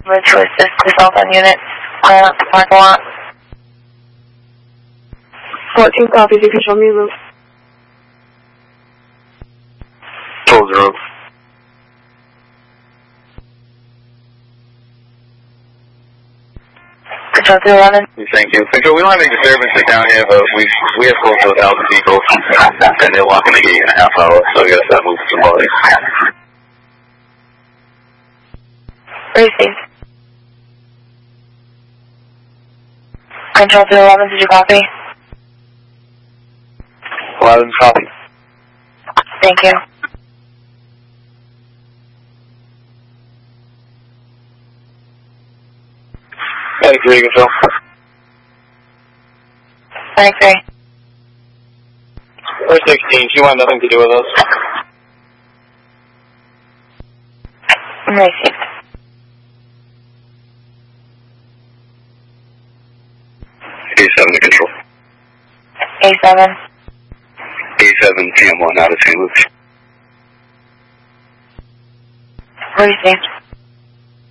To assist the cell phone units calling up the parking lot. 14 copies, you can show me the roof. 12-0. Control 211. Thank you. Control, we don't have any disturbances down here, but we have close to 1,000 people, and they're locking the gate in a half hour, so we gotta start moving some bodies. Received. Control 211, did you copy? 11 copy. Thank you. Hey, Control. 93. 416, she wanted nothing to do with us. Received. A7 to Control. A7. A7, TM1 out of St. Luke's. Received.